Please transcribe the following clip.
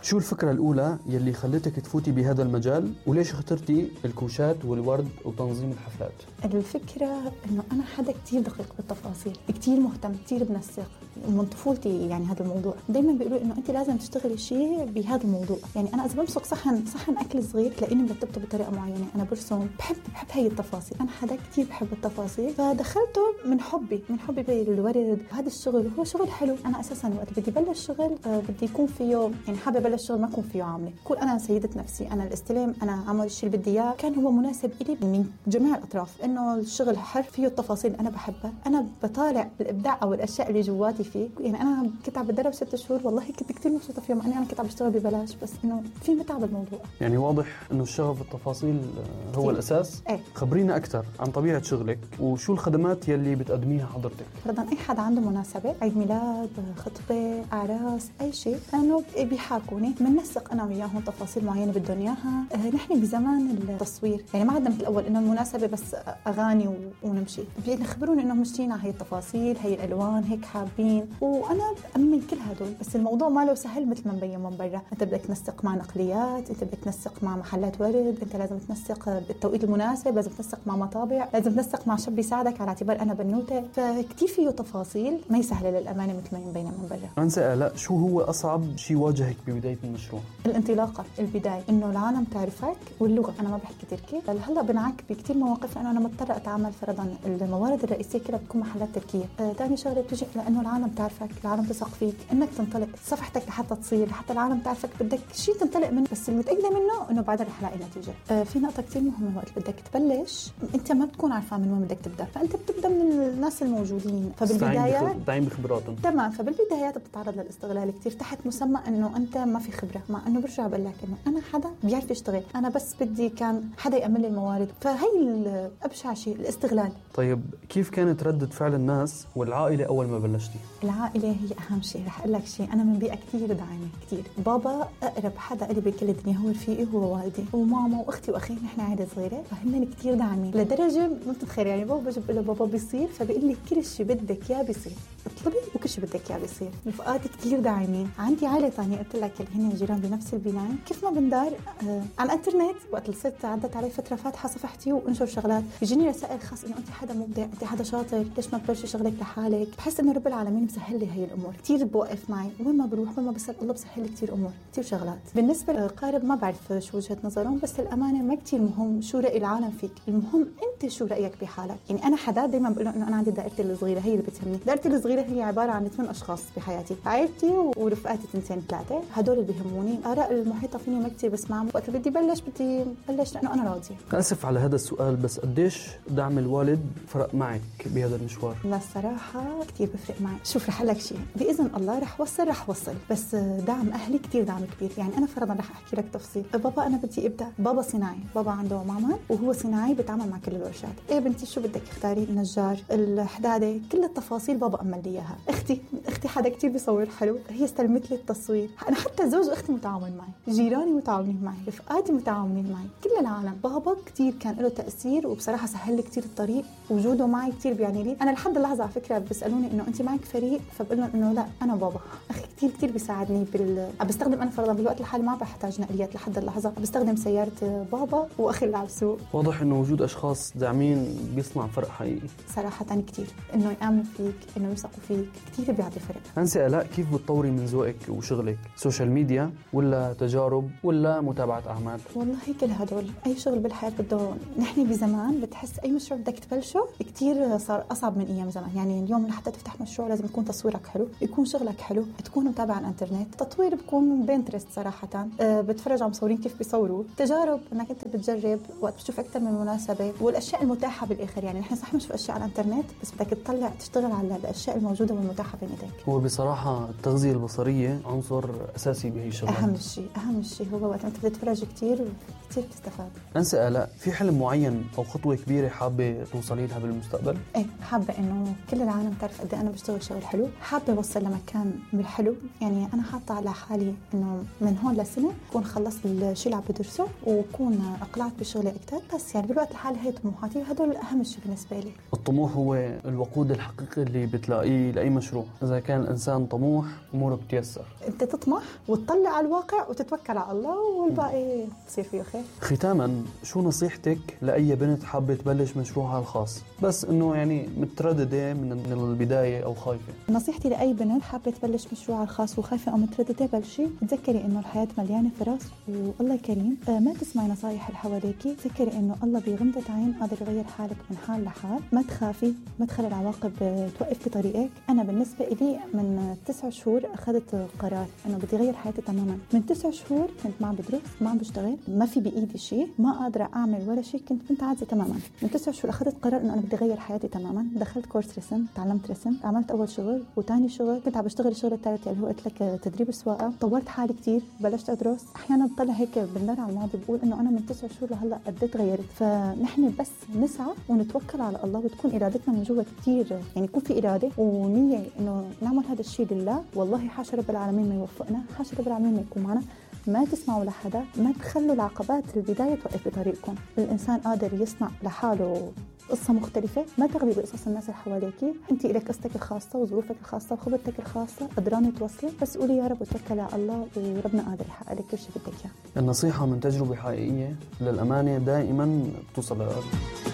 شو الفكرة الأولى يلي خلتك تفوتي بهذا المجال، وليش اخترتي الكوشات والورد وتنظيم الحفلات؟ الفكرة إنه أنا حدا كتير دقيق بالتفاصيل، كتير مهتم، كتير بنسق من طفولتي. يعني هذا الموضوع دايما بيقولوا إنه أنت لازم تشتغلي شيء بهذا الموضوع. يعني أنا إذا بمسك صحن أكل صغير تلاقيني مرتبته بطريقة معينة. أنا برسم، بحب هاي التفاصيل. أنا حدا كتير بحب التفاصيل، فدخلته من حبي بالورد. هذا الشغل هو شغل حلو. أنا أساسا وقت بدي بلش شغل بدي يكون فيه، يعني حابة بلش شغل ما يكون فيه عاملة، كون أنا سيدة نفسي، أنا الاستلام، أنا أعمل الشيء اللي بدي إياه. كان هو مناسب إلي من جميع الأطراف، إنه الشغل حر فيه التفاصيل أنا بحبها. أنا بطالع الإبداع أو الأشياء اللي جواتي فيه. يعني أنا كنت عم بتدرب 6 شهور، والله كنت كتير مبسوطة فيهم. أنا كنت عم بشتغل ببلاش، بس إنه في متعة بالموضوع. يعني واضح إنه الشغف بالتفاصيل هو كتير الأساس. إيه؟ خبرينا أكثر عن طبيعة شغلك وشو الخدمات يلي بتقدميها حضرتك. فرضاً أي حد عنده مناسبة، عيد ميلاد، خطبة، أعراس، أي شيء، كانوا بيحاكوني بننسق أنا وياهم تفاصيل معينة بدهم إياها. نحن بزمان التصوير يعني ما عندنا مثل الأول إنه المناسبة بس أغاني ونمشي. بيخبروني إنه مشتينا على هي التفاصيل، هي الألوان، هيك حابين، وأنا أمن كل هدول. بس الموضوع ما له سهل مثل ما مبين من برا. أنت بدك تنسق مع نقليات، أنت بدك تنسق مع محلات ورد، أنت لازم تنسق بالتوقيت المناسب، لازم تنسق مع مطابع، لازم تنسق مع شاب يساعدك على اعتبار أنا بنوتة. فكتير فيه تفاصيل ما يسهل للأمانة مثل ما يبين من برا. أنسى لا، شو هو أصعب شيء واجهك ببداية المشروع؟ الانطلاقة، البداية، إنه العالم تعرفك، واللغة. أنا ما بحكي تركي، هلا بنعك بكتير مواقف لأنه أنا مضطرة أتعامل. فرضا الموارد الرئيسية كلها بتكون محلات تركية. تاني شغلة بتجي لأنه العالم تعرفك، العالم تثق فيك، إنك تنطلق صفحتك لحتى تصير، لحتى العالم تعرفك بدك شيء تنطلق منه. بس المتأكدة منه إنه بعدها رح لاقي نتيجة. في نقطة كتير مهمة، وقت بدك تبلش أنت ما بتكون عارفة من وين بدك تبدأ، فأنت بتبدأ من الناس الموجودين. فبالبدايات دايم بخبراتهم. تمام. فبالبدايات بتتعرض للاستغلال كتير تحت مسمى إنه أنت ما في خبرة، مع إنه برجع بقول لك إنه أنا حدا بيعرف يشتغل، أنا بس بدي كان حدا يأمن لي الموارد. فهي أبشع شيء الاستغلال. طيب كيف كانت ردة فعل الناس والعائلة أول ما بلشتي؟ العائلة هي أهم شيء. رح أقول لك شيء، أنا من بيئة كتير داعمة كتير. بابا أقرب حدا إلي بكل الدنيا، هو رفيقي، هو والدي وماما وأختي وأخي. نحن عائلة صغيرة، فهن كتير داعمين لدرجة ما بتتخيل. يعني بابا بجيب له بابا بيصير، فبيقول لي كل شيء بدك يا بيصير، اطلبي وكل شيء بدك يا بيصير. رفقاتي كتير داعمين. عندي عائلة تانية قلت لك اللي هن جيران بنفس البناية. كيف ما بندار على الانترنت، وقت الست عدت علي فترة فاتحة صفحتي وانشر شغلات، بيجيني رسائل خاص انه انت حدا مبدع، انت حدا شاطر، ليش ما تبلشي شغلك لحالك. بحس انه رب العالمين مسهل لي هي الامور. كتير بوقف معي وين ما بروح، وين ما بسال الله بسهل لي كتير امور، كتير شغلات. بالنسبة للقارب ما بعرف شو وجهة نظرهم، بس الامانة ما كتير مهم شو رأي العالم فيك، المهم انت شو رأيك بحالك. يعني انا حدا دايما بقول انه انا عندي دائرتي الصغيرة هي اللي بتهمني. دائرتي الصغيرة هي عبارة عن 8 اشخاص بحياتي، عائلتي ورفقاتي 2 3، هدول اللي بيهموني. آراء المحيطة فيني ما كتير بسمعهم. وقت بدي بلش لأنه أنا راضية. أسف على هذا السؤال، بس قديش دعم الوالد فرق معك بهذا المشوار؟ لا الصراحة كتير بفرق معي. شوف رح لك شيء، بإذن الله رح وصل، بس دعم أهلي كتير دعم كبير. يعني أنا فرضا رح أحكي لك تفصيل. بابا أنا بدي أبدأ، بابا صناعي، بابا عنده معمل وهو صناعي بيتعامل مع كل الورشات. إيه بنتي شو بدك اختاري، النجار، الحدادة، كل التفاصيل بابا أمل لي إياها. أختي حدا كتير بيصور حلو، هي استلمت لي التصوير. أنا حتى زوج أختي متعاون معي، جيراني متعاونين معي، رفقاتي متعاونين معي، كل العالم. بابا كتير كان له تأثير، وبصراحة سهل لي كتير الطريق. وجوده معي كتير بيعني لي. أنا لحد اللحظة على فكرة بيسألوني إنه أنت معك فريق، فبقول لهم إنه لا، أنا بابا أخي كتير بيساعدني بستخدم. أنا فرضا بالوقت الحالي ما بحتاج نقليات لحد اللحظة، بستخدم سيارة بابا وأخي اللي على السوق. واضح إنه وجود أشخاص داعمين بيصنع فرق حقيقي. صراحة كتير إنه يآمنوا فيك، إنه يثقوا فيك، كتير بيعطي فرق. أنسة آلاء، كيف بتطوري من ذوقك وشغلك؟ سوشيال ميديا ولا تجارب ولا متابعة أعمال؟ والله كل هدول. أي شغل بالحياة بده. نحن بزمان بتحس أي مشروع بدك تبلشه كتير صار أصعب من أيام زمان. يعني اليوم لحتى تفتح مشروع لازم يكون تصويرك حلو، يكون شغلك حلو، تكون متابع على الانترنت. تطوير بكون بينترست صراحة، بتفرج على مصورين كيف بيصوروا. تجارب انك انت بتجرب وقت بتشوف اكثر من مناسبة، والاشياء المتاحة بالاخر. يعني نحن صح بنشوف اشياء على الانترنت، بس بدك تطلع تشتغل على الاشياء الموجودة والمتاحة بين ايديك. هو بصراحة التغذية البصرية عنصر اساسي بهي الشغلات. اهم شيء هو وقت انت بتتفرج كتير كتير بتستفاد. أنسة آلاء، في حلم معين أو خطوة كبيرة حابة توصلي لها بالمستقبل؟ ايه، حابة انه كل العالم تعرف قد ايه انا بشتغل شغل حلو، حابة اوصل لمكان بالحلو. يعني انا حاطة على حالي انه من هون لسنة اكون خلصت الشيء اللي عم بدرسه واكون اقلعت بشغلي اكثر. بس يعني بالوقت الحالي هي طموحاتي وهدول اهم شيء بالنسبة لي. الطموح هو الوقود الحقيقي اللي بتلاقيه لأي مشروع. إذا كان الإنسان طموح أموره بتيسر. انت تطمح وتطلع على الواقع وتتوكل على الله والباقي تصير فيه خير. ختاما، شو نصيحتك لأي بنت حابة تبلش مشروعها الخاص بس إنه يعني مترددة من البداية أو خايفة؟ نصيحتي لأي بنت حابة تبلش مشروعها الخاص وخايفة أو مترددة بلشي، تذكري إنه الحياة مليانة فرص والله كريم. ما تسمعي نصايح اللي حواليكي، تذكري إنه الله بغمضة عين قادر يغير حالك من حال لحال. ما تخافي، ما تخلي العواقب توقف بطريقك. أنا بالنسبة إلي من 9 شهور أخذت قرار إنه بدي أغير حياتي تماما. من 9 شهور كنت ما عم بدرس، ما عم بشتغل، ما في بإيدي شيء، ما قادرة أعمل ولا شيء، كنت عاجزة تماما. من 9 شهور أخذت قرار إنه أنا بدي أغير حياتي تماما. دخلت كورس رسم، تعلمت رسم، عملت أول شغل وثاني شغل، كنت عم بشتغل الشغل الثالث اللي هو قلت لك تدريب السواقة. طورت حالي كتير، بلشت أدرس. أحيانا بطلع هيك بالنار على الماضي بقول إنه أنا من 9 شهور لهلا قد ايه تغيرت. فنحن بس نسعى ونتوكل على الله وتكون إرادتنا من جوا كتير، يعني يكون في إرادة ونية إنه نعمل هذا الشيء لله. والله حاشا رب العالمين ما يوفقنا، حاشا رب العالمين ما يكون معنا. ما تسمعوا لحدا، ما تخلوا العقبات البداية توقف بطريقكم. الإنسان قادر يصنع لحاله قصة مختلفة. ما تغلي بقصص الناس اللي حواليكي، انت إلك قصتك الخاصة وظروفك الخاصة وخبرتك الخاصة، قدرانة توصلي. بس قولي يا رب وتوكلي على الله وربنا قادر يحقق لك كل شيء بدك اياه. النصيحة من تجربة حقيقية للأمانة دائما بتوصل للقلب.